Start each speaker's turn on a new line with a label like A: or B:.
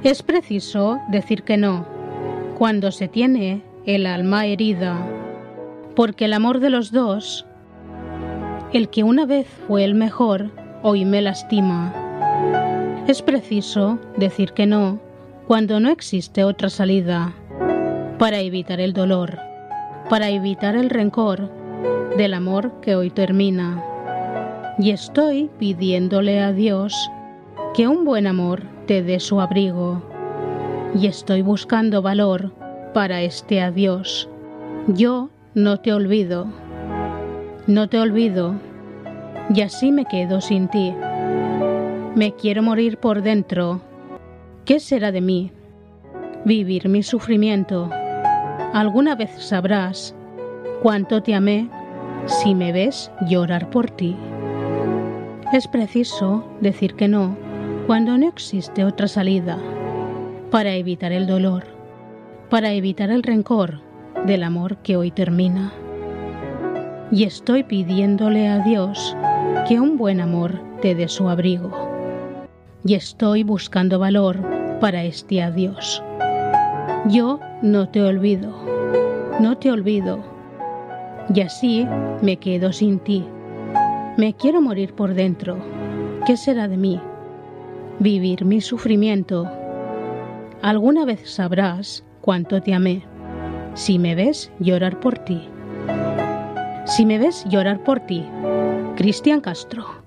A: Es preciso decir que no cuando se tiene el alma herida, porque el amor de los dos, el que una vez fue el mejor, hoy me lastima. Es preciso decir que no cuando no existe otra salida, para evitar el dolor, para evitar el rencor del amor que hoy termina. Y estoy pidiéndole a Dios que un buen amor te dé su abrigo. Y estoy buscando valor para este adiós. Yo no te olvido, no te olvido, y así me quedo sin ti. Me quiero morir por dentro. ¿Qué será de mí? Vivir mi sufrimiento. Alguna vez sabrás cuánto te amé si me ves llorar por ti. Es preciso decir que no cuando no existe otra salida, para evitar el dolor, para evitar el rencor del amor que hoy termina. Y estoy pidiéndole a Dios que un buen amor te dé su abrigo. Y estoy buscando valor para este adiós. Yo no te olvido, no te olvido, y así me quedo sin ti. Me quiero morir por dentro. ¿Qué será de mí? Vivir mi sufrimiento. Alguna vez sabrás cuánto te amé si me ves llorar por ti. Si me ves llorar por ti. Cristian Castro.